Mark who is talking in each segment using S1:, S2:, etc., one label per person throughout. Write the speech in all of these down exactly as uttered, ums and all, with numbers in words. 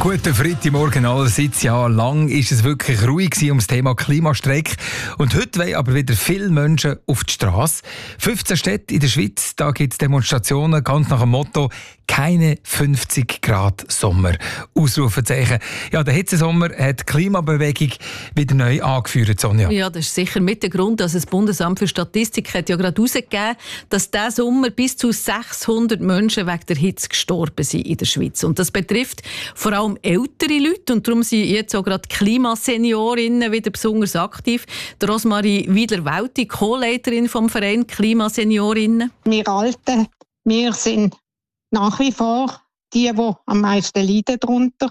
S1: Guten Freitagmorgen allerseits. Ja, lang ist es wirklich ruhig ums Thema Klimastreik. Und heute wollen aber wieder viele Menschen auf die Straße. fünfzehn Städte in der Schweiz, da gibt es Demonstrationen ganz nach dem Motto «Keine fünfzig Grad Sommer». Ausrufezeichen. Ja, der Hitzesommer hat die Klimabewegung wieder neu angeführt, Sonja.
S2: Ja, das ist sicher mit der Grund, dass das Bundesamt für Statistik hat ja gerade herausgegeben, dass diesen Sommer bis zu sechshundert Menschen wegen der Hitze gestorben sind in der Schweiz. Und das betrifft vor allem ältere Leute und darum sind jetzt auch gerade Klimaseniorinnen wieder besonders aktiv. Der Rosmarie Wiedler-Welti, Co-Leiterin vom Verein Klimaseniorinnen.
S3: Wir Alten, wir sind nach wie vor die, die am meisten leiden darunter.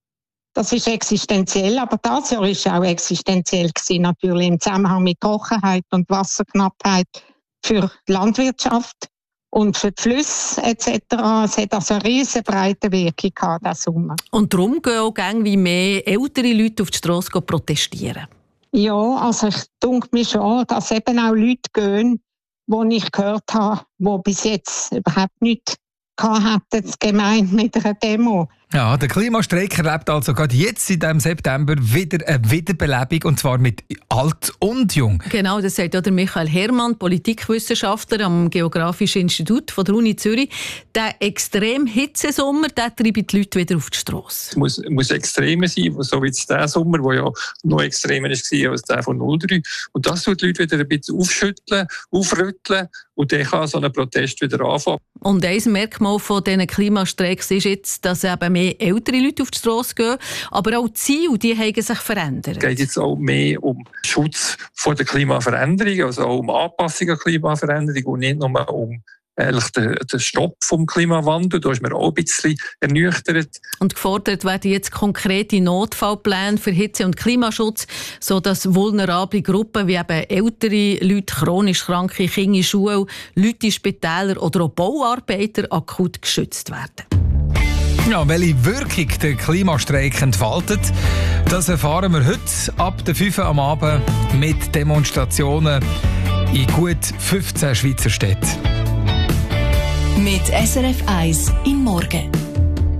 S3: Das ist existenziell, aber das Jahr war auch existenziell gewesen, natürlich im Zusammenhang mit Trockenheit und Wasserknappheit für die Landwirtschaft und für die Flüsse et cetera. Es hat also eine riesen breite Wirkung gehabt, diesen Sommer.
S2: Und darum gehen auch wie mehr ältere Leute auf die Strasse protestieren?
S3: Ja, also ich denke mir schon, dass eben auch Leute gehen, die ich gehört habe, die bis jetzt überhaupt nicht hatten, gemeint mit einer Demo.
S1: Ja, der Klimastreik erlebt also gerade jetzt in diesem September wieder eine Wiederbelebung, und zwar mit alt und jung.
S2: Genau, das sagt auch der Michael Herrmann, Politikwissenschaftler am Geografischen Institut von der Uni Zürich. Der extrem Hitzesommer, der treibt die Leute wieder auf die Strasse.
S4: Es muss, muss extremer sein, so wie jetzt der Sommer, der ja noch extremer war als der von null drei. Und das tut die Leute wieder ein bisschen aufschütteln, aufrütteln, und dann kann so ein Protest wieder anfangen.
S2: Und ein Merkmal von diesen Klimastreiks ist jetzt, dass eben mehr ältere Leute auf die Strasse gehen, aber auch die Ziele, die haben sich verändert.
S4: Es geht jetzt auch mehr um Schutz vor der Klimaveränderung, also auch um Anpassung an Klimaveränderung und nicht nur um eigentlich den, den Stopp vom Klimawandel. Da ist man auch ein bisschen ernüchtert.
S2: Und gefordert werden jetzt konkrete Notfallpläne für Hitze- und Klimaschutz, sodass vulnerable Gruppen wie eben ältere Leute, chronisch kranke Kinder in Schulen, Leute in Spitälern oder auch Bauarbeiter akut geschützt werden.
S1: Ja, welche Wirkung der Klimastreik entfaltet, das erfahren wir heute ab der fünf Uhr am Abend mit Demonstrationen in gut fünfzehn Schweizer Städten.
S5: Mit S R F eins im Morgen.